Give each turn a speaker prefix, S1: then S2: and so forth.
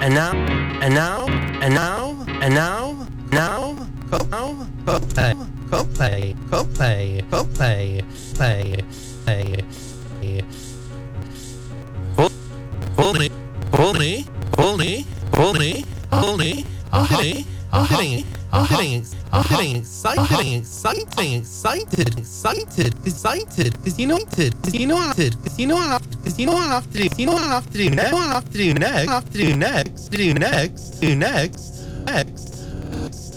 S1: and now, and now, and now, and now, Coldplay, Coldplay, Coldplay, Coldplay, play, play, Holy, holy, holy, holy, holy, holy, holy. I'm getting excited, because you know I have to do next.